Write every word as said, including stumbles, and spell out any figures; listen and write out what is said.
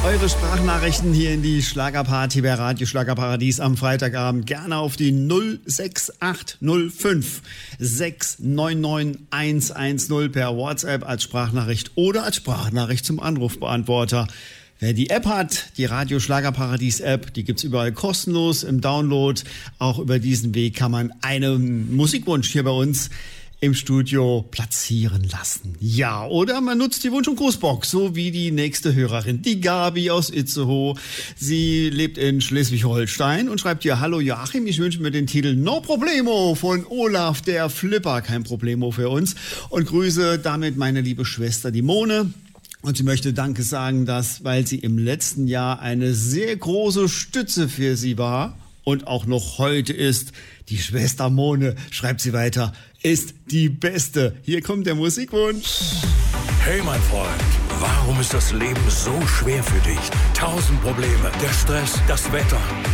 eure Sprachnachrichten hier in die Schlagerparty bei Radio Schlagerparadies am Freitagabend gerne auf die null sechs acht null fünf sechs neun neun eins eins null per WhatsApp als Sprachnachricht oder als Sprachnachricht zum Anrufbeantworter. Wer die App hat, die Radio Schlagerparadies App, die gibt's überall kostenlos im Download. Auch über diesen Weg kann man einen Musikwunsch hier bei uns im Studio platzieren lassen. Ja, oder man nutzt die Wunsch- und Grußbox, so wie die nächste Hörerin, die Gabi aus Itzehoe. Sie lebt in Schleswig-Holstein und schreibt hier: Hallo Joachim, ich wünsche mir den Titel No Problemo von Olaf der Flipper. Kein Problemo für uns. Und grüße damit meine liebe Schwester, die Mone. Und sie möchte Danke sagen, dass, weil sie im letzten Jahr eine sehr große Stütze für sie war und auch noch heute ist. Die Schwester Mone, schreibt sie weiter, ist die Beste. Hier kommt der Musikwunsch. Hey mein Freund, warum ist das Leben so schwer für dich? Tausend Probleme, der Stress, das Wetter.